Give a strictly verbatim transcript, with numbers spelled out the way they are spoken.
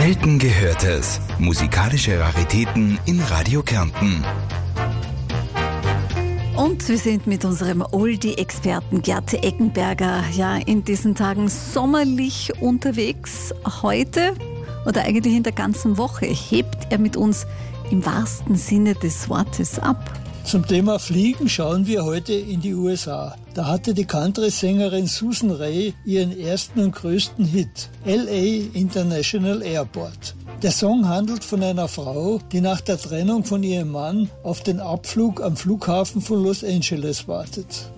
Selten Gehörtes. Musikalische Raritäten in Radio Kärnten. Und wir sind mit unserem Oldie-Experten Gerd Eckenberger ja in diesen Tagen sommerlich unterwegs. Heute oder eigentlich in der ganzen Woche hebt er mit uns im wahrsten Sinne des Wortes ab. Zum Thema Fliegen schauen wir heute in die U S A. Da hatte die Country-Sängerin Susan Rae ihren ersten und größten Hit, L A International Airport. Der Song handelt von einer Frau, die nach der Trennung von ihrem Mann auf den Abflug am Flughafen von Los Angeles wartet.